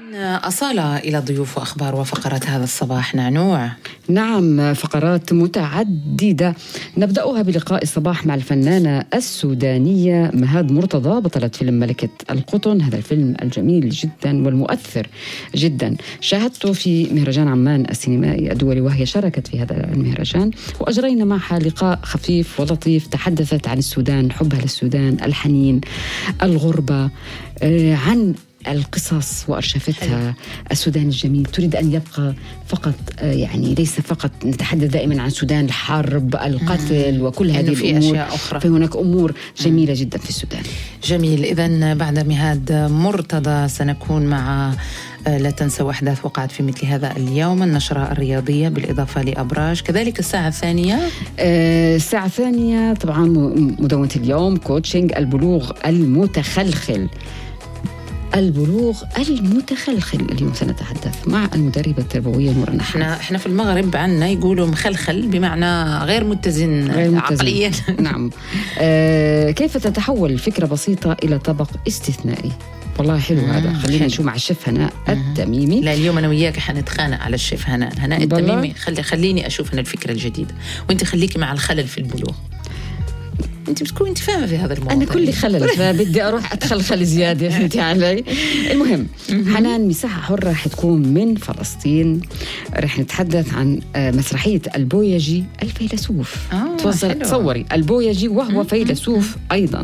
أصالة إلى ضيوف وأخبار وفقرات هذا الصباح. نعنوع. نعم، فقرات متعددة. نبدأها بلقاء الصباح مع الفنانة السودانية مهاد مرتضى بطلة فيلم ملكة القطن. هذا الفيلم الجميل جدا والمؤثر جدا شاهدته في مهرجان عمان السينمائي الدولي، وهي شاركت في هذا المهرجان، وأجرينا معها لقاء خفيف ولطيف. تحدثت عن السودان، حبها للسودان، الحنين، الغربة، عن القصص، وأرشفتها السودان الجميل. تريد أن يبقى فقط يعني ليس فقط نتحدث دائما عن السودان، الحرب، القتل وكل هذه في الأمور، أشياء أخرى. فهناك أمور جميلة جدا في السودان. جميل. إذن بعد مهاد مرتضى سنكون مع لا تنسوا أحداث وقعت في مثل هذا اليوم، النشرة الرياضية بالإضافة لأبراج، كذلك الساعة الثانية. الساعة الثانية طبعا مدونة اليوم، كوتشنج، البلوغ المتخلخل. البلوغ المتخلخل. اليوم سنتحدث مع المدربة التربوية نور النحاس. احنا في المغرب عندنا يقولوا مخلخل بمعنى غير متزن عقليا. نعم. كيف تتحول فكرة بسيطة إلى طبق استثنائي؟ والله حلو هذا. خلينا نشوف مع الشيف هناء التميمي. لا، اليوم أنا وياك حنتخانق على الشيف هناء التميمي. خليني أشوف أنا الفكرة الجديدة، وانت خليكي مع الخلل في البلوغ. انت فاهمه في هذا الموضوع. انا كل خلل فبدي اروح اتخلخل زياده، فهمتي علي؟ المهم، حنان مساحه حره حتكون من فلسطين. رح نتحدث عن مسرحيه البويجي الفيلسوف. تصوري البويجي وهو فيلسوف ايضا.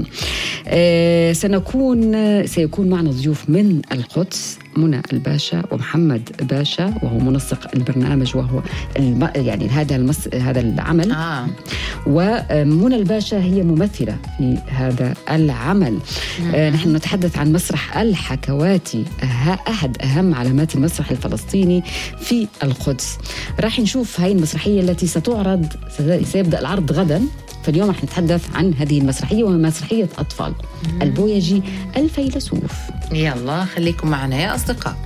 سيكون معنا ضيوف من القدس، منى الباشا ومحمد باشا وهو منسق البرنامج، وهو يعني هذا العمل. ومنى الباشا هي ممثلة في هذا العمل. نحن نتحدث عن مسرح الحكواتي، أحد أهم علامات المسرح الفلسطيني في القدس. راح نشوف هاي المسرحية التي ستعرض، سيبدأ العرض غدا. فاليوم رح نتحدث عن هذه المسرحية، وهي مسرحية أطفال، البويجي الفيلسوف. يلا خليكم معنا يا أصدقاء.